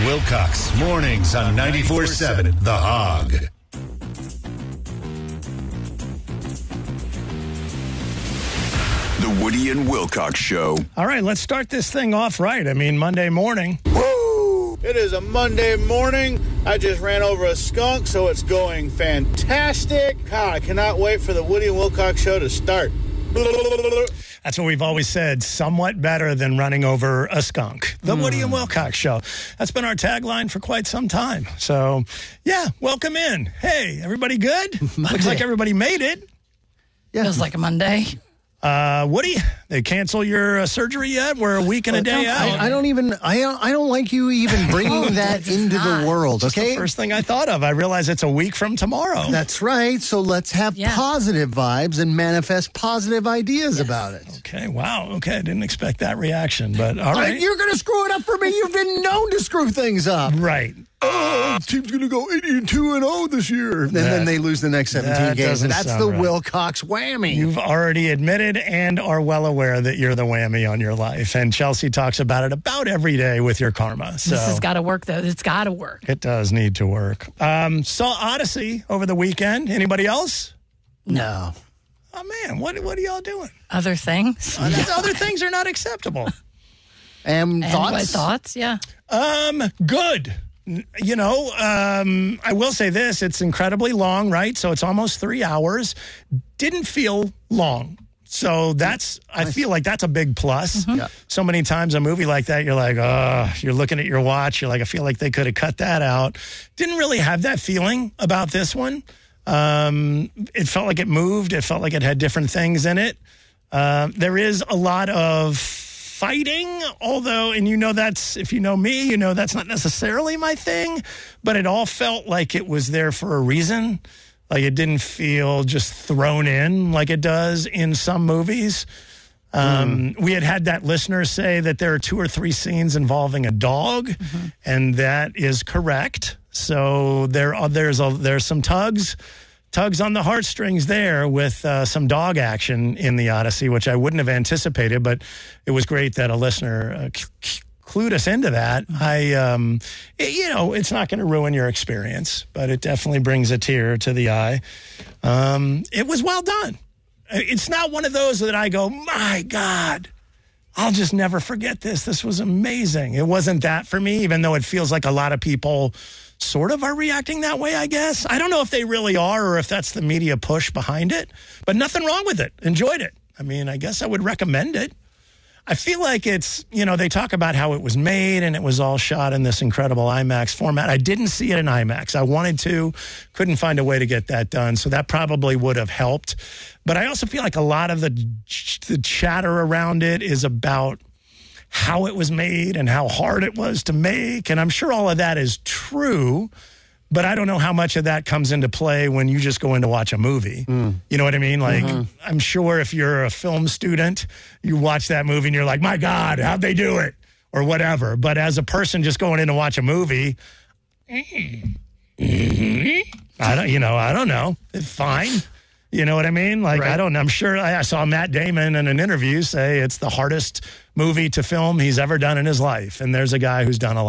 Wilcox, mornings on 94.7 The Hog. The Woody and Wilcox Show. All right, let's start this thing off right. I mean, Monday morning. Woo! It is a Monday morning. I just ran over a skunk, so it's going fantastic. God, I cannot wait for the Woody and Wilcox Show to start. That's what we've always said, somewhat better than running over a skunk. The Woody and Wilcox Show. That's been our tagline for quite some time. So, yeah, welcome in. Hey, everybody good? Looks like everybody made it. Yeah. Feels like a Monday. Woody, they cancel your surgery yet? We're a week and a day out. I don't like you even bringing that into the world, okay? That's the first thing I thought of. I realize it's a week from tomorrow. That's right. So let's have positive vibes and manifest positive ideas about it. Okay, wow. Okay, I didn't expect that reaction, but all right. You're going to screw it up for me. You've been known to screw things up. Right. Oh, team's going to go 80-2-0 this year. And then they lose the next 17 games. And that's the Wilcox whammy. You've already admitted and are well aware that you're the whammy on your life. And Chelsea talks about it about every day with your karma. So this has got to work, though. It's got to work. It does need to work. Saw Odyssey over the weekend. Anybody else? No. Oh, man, what are y'all doing? Other things? Other things are not acceptable. And thoughts? What thoughts? Yeah. Good. You know, I will say this. It's incredibly long, right? So it's almost 3 hours. Didn't feel long. So I feel like that's a big plus. Yeah. So many times a movie like that, you're like, you're looking at your watch. You're like, I feel like they could have cut that out. Didn't really have that feeling about this one. It felt like it moved. It felt like it had different things in it. There is a lot of fighting, although, and if you know me, that's not necessarily my thing, but it all felt like it was there for a reason. Like it didn't feel just thrown in like it does in some movies. We had that listener say that there are 2 or 3 scenes involving a dog, and that is correct. So there's some tugs on the heartstrings there with some dog action in the Odyssey, which I wouldn't have anticipated, but it was great that a listener clued us into that. It's not going to ruin your experience, but it definitely brings a tear to the eye. It was well done. It's not one of those that I go, my God, I'll just never forget this. This was amazing. It wasn't that for me, even though it feels like a lot of people sort of are reacting that way, I guess. I don't know if they really are or if that's the media push behind it, but nothing wrong with it. Enjoyed it. I mean, I guess I would recommend it. I feel like it's, they talk about how it was made and it was all shot in this incredible IMAX format. I didn't see it in IMAX. I wanted to, couldn't find a way to get that done. So that probably would have helped. But I also feel like a lot of the chatter around it is about how it was made and how hard it was to make. And I'm sure all of that is true, but I don't know how much of that comes into play when you just go in to watch a movie. You know what I mean? Like, I'm sure if you're a film student, you watch that movie and you're like, my God, how'd they do it? Or whatever. But as a person just going in to watch a movie, I don't know. It's fine. You know what I mean? Like, right. I'm sure I saw Matt Damon in an interview say it's the hardest movie to film he's ever done in his life. And there's a guy who's done a lot.